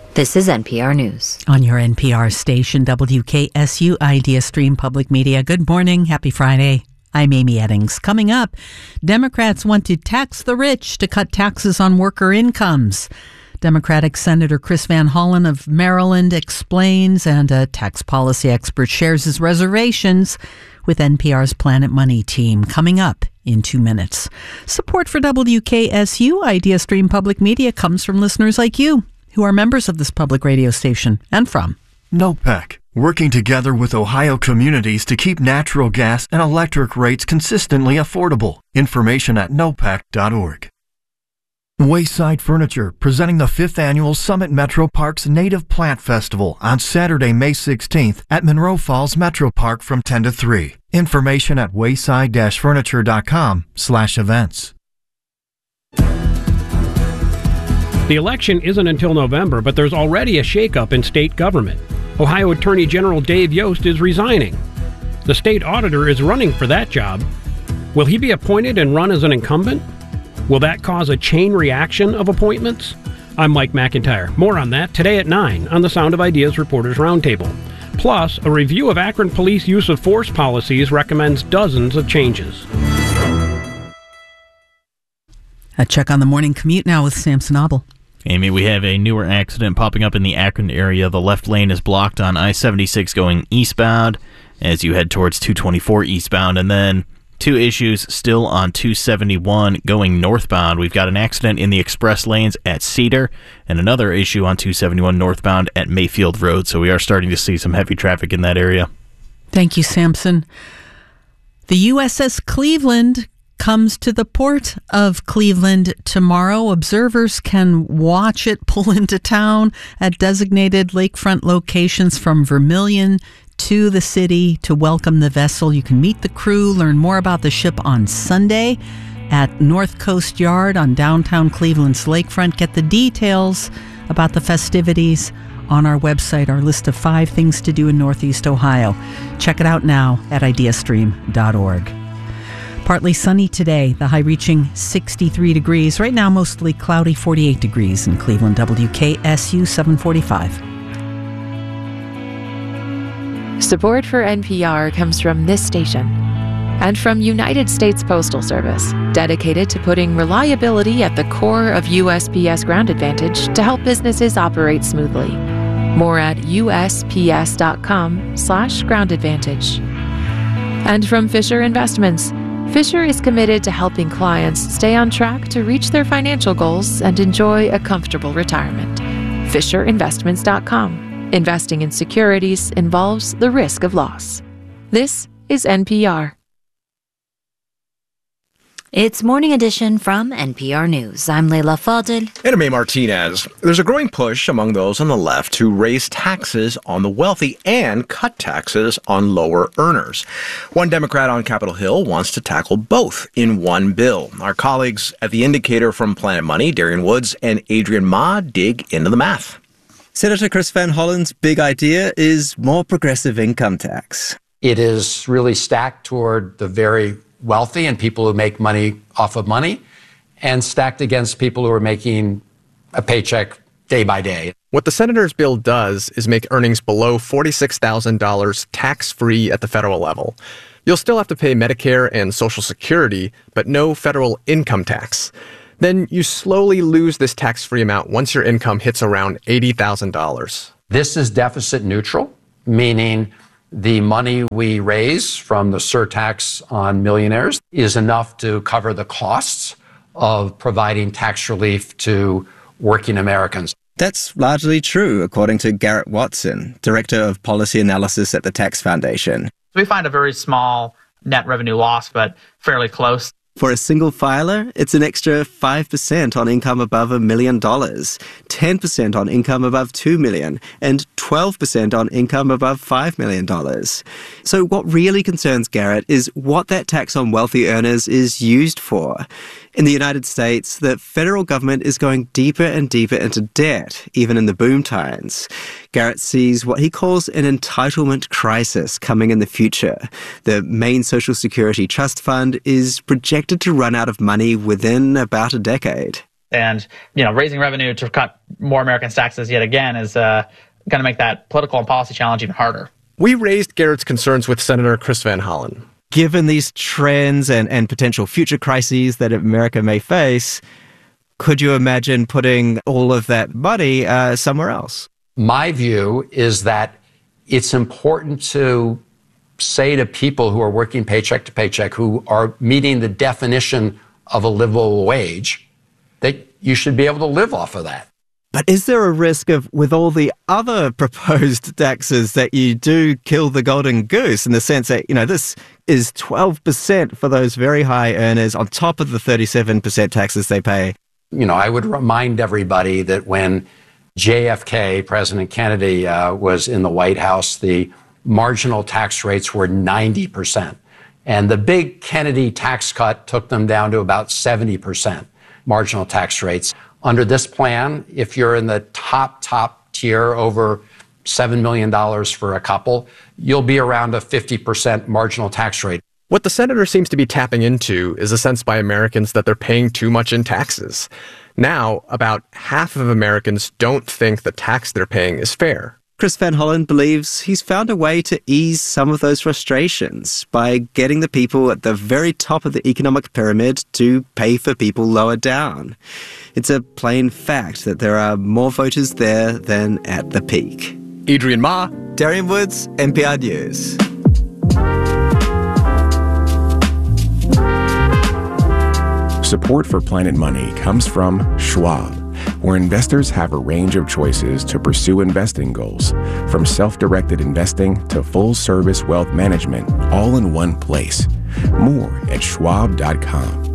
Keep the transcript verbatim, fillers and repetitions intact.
This is N P R News. On your N P R station, W K S U Idea Stream Public Media. Good morning. Happy Friday. I'm Amy Eddings. Coming up, Democrats want to tax the rich to cut taxes on worker incomes. Democratic Senator Chris Van Hollen of Maryland explains, and a tax policy expert shares his reservations with N P R's Planet Money team. Coming up in two minutes. Support for W K S U Idea Stream Public Media comes from listeners like you, who are members of this public radio station, and from NOPEC, working together with Ohio communities to keep natural gas and electric rates consistently affordable. Information at nopec dot org. Wayside Furniture, presenting the fifth annual Summit Metro Parks Native Plant Festival on Saturday, May sixteenth at Monroe Falls Metro Park from ten to three. Information at wayside dash furniture dot com slash events. The election isn't until November, but there's already a shakeup in state government. Ohio Attorney General Dave Yost is resigning. The state auditor is running for that job. Will he be appointed and run as an incumbent? Will that cause a chain reaction of appointments? I'm Mike McIntyre. More on that today at nine on the Sound of Ideas Reporters Roundtable. Plus, a review of Akron Police use of force policies recommends dozens of changes. a check on the morning commute now with Samson Abel. Amy, we have a newer accident popping up in the Akron area. The left lane is blocked on I seventy-six going eastbound as you head towards two twenty-four eastbound. And then two issues still on two seventy-one going northbound. We've got an accident in the express lanes at Cedar and another issue on two seventy-one northbound at Mayfield Road. So we are starting to see some heavy traffic in that area. Thank you, Samson. The U S S Cleveland comes to the port of Cleveland tomorrow. Observers can watch it pull into town at designated lakefront locations from Vermilion to the city to welcome the vessel. You can meet the crew, learn more about the ship on Sunday at North Coast Yard on downtown Cleveland's lakefront. Get the details about the festivities on our website, our list of five things to do in Northeast Ohio. Check it out now at ideastream dot org. Partly sunny today, the high reaching sixty-three degrees. Right now, mostly cloudy, forty-eight degrees in Cleveland. W K S U seven forty-five. Support for N P R comes from this station and from United States Postal Service, dedicated to putting reliability at the core of U S P S Ground Advantage to help businesses operate smoothly. More at U S P S dot com slash ground advantage. And from Fisher Investments, Fisher is committed to helping clients stay on track to reach their financial goals and enjoy a comfortable retirement. Fisher Investments dot com. Investing in securities involves the risk of loss. This is N P R. It's Morning Edition from N P R News. I'm Leila Fadel. And I'm May Martinez. There's a growing push among those on the left to raise taxes on the wealthy and cut taxes on lower earners. One Democrat on Capitol Hill wants to tackle both in one bill. Our colleagues at The Indicator from Planet Money, Darian Woods and Adrian Ma, dig into the math. Senator Chris Van Hollen's big idea is more progressive income tax. It is really stacked toward the very wealthy and people who make money off of money, and stacked against people who are making a paycheck day by day. What the senator's bill does is make earnings below forty-six thousand dollars tax-free at the federal level. You'll still have to pay Medicare and Social Security, but no federal income tax. Then you slowly lose this tax-free amount once your income hits around eighty thousand dollars. This is deficit neutral, meaning the money we raise from the surtax on millionaires is enough to cover the costs of providing tax relief to working Americans. That's largely true, according to Garrett Watson, Director of Policy Analysis at the Tax Foundation. We find a very small net revenue loss, but fairly close. For a single filer, it's an extra five percent on income above a million dollars, ten percent on income above two million dollars, and twelve percent on income above five million dollars. So what really concerns Garrett is what that tax on wealthy earners is used for. In the United States, the federal government is going deeper and deeper into debt, even in the boom times. Garrett sees what he calls an entitlement crisis coming in the future. The main Social Security Trust Fund is projected to run out of money within about a decade. And, you know, raising revenue to cut more Americans' taxes yet again is uh, going to make that political and policy challenge even harder. We raised Garrett's concerns with Senator Chris Van Hollen. Given these trends and, and potential future crises that America may face, could you imagine putting all of that money uh, somewhere else? My view is that it's important to say to people who are working paycheck to paycheck, who are meeting the definition of a livable wage, that you should be able to live off of that. But is there a risk of, with all the other proposed taxes, that you do kill the golden goose in the sense that, you know, this is twelve percent for those very high earners on top of the thirty-seven percent taxes they pay? You know, I would remind everybody that when J F K, President Kennedy, uh, was in the White House, the marginal tax rates were ninety percent. And the big Kennedy tax cut took them down to about seventy percent marginal tax rates. Under this plan, if you're in the top, top tier, over seven million dollars for a couple, you'll be around a fifty percent marginal tax rate. What the senator seems to be tapping into is a sense by Americans that they're paying too much in taxes. Now, about half of Americans don't think the tax they're paying is fair. Chris Van Hollen believes he's found a way to ease some of those frustrations by getting the people at the very top of the economic pyramid to pay for people lower down. It's a plain fact that there are more voters there than at the peak. Adrian Ma, Darian Woods, N P R News. Support for Planet Money comes from Schwab, where investors have a range of choices to pursue investing goals, from self-directed investing to full-service wealth management, all in one place. More at schwab dot com.